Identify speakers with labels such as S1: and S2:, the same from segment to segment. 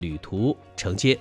S1: 旅途承接。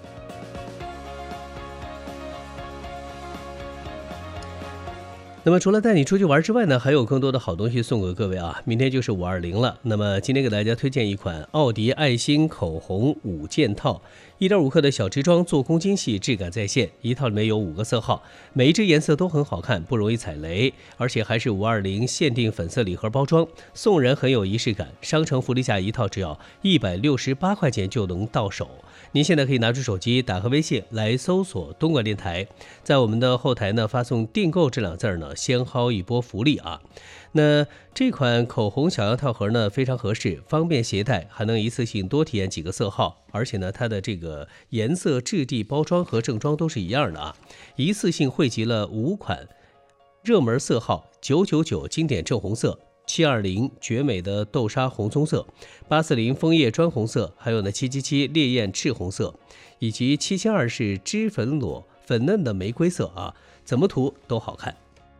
S1: 那么除了带你出去玩之外呢，还有更多的好东西送给各位啊！明天就是520了，那么今天给大家推荐一款奥迪爱心口红5件套，1.5克的小支装，做工精细，质感在线。一套里面有5个色号，每一支颜色都很好看，不容易踩雷，而且还是520限定粉色礼盒包装，送人很有仪式感。商城福利价一套只要168块钱就能到手。您现在可以拿出手机，打开微信来搜索东莞电台，在我们的后台呢发送订购这2字呢，先薅一波福利啊。那这款口红小样套盒呢非常合适，方便携带，还能一次性多体验几个色号，而且呢它的这个颜色、质地、包装和正装都是一样的啊。一次性汇集了5款热门色号：999经典正红色、720绝美的豆沙红棕色、840枫叶砖红色，还有呢777烈焰赤红色，以及7002是脂粉裸粉嫩的玫瑰色啊，怎么涂都好看。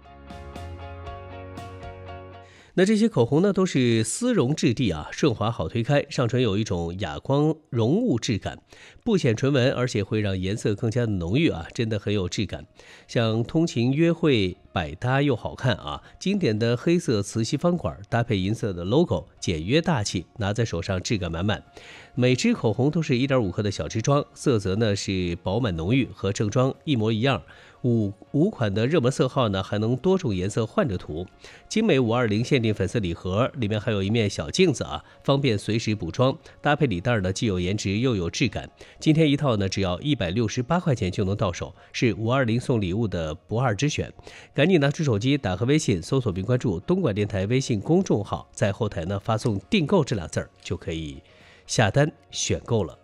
S1: 那这些口红呢都是丝绒质地啊，顺滑好推开，上唇有一种哑光溶雾质感，不显唇纹，而且会让颜色更加的浓郁啊，真的很有质感。像通勤约会百搭又好看啊，经典的黑色磁吸方管搭配银色的 logo， 简约大气，拿在手上质感满满。每支口红都是1.5克的小支装，色泽呢是饱满浓郁，和正装一模一样。五款的热门色号呢，还能多种颜色换着涂。精美520限定粉色礼盒，里面还有一面小镜子啊，方便随时补妆。搭配礼袋呢，既有颜值又有质感。今天一套呢，只要168块钱就能到手，是520送礼物的不二之选。赶紧拿出手机，打开微信，搜索并关注东莞电台微信公众号，在后台呢发送订购这2字就可以下单选购了。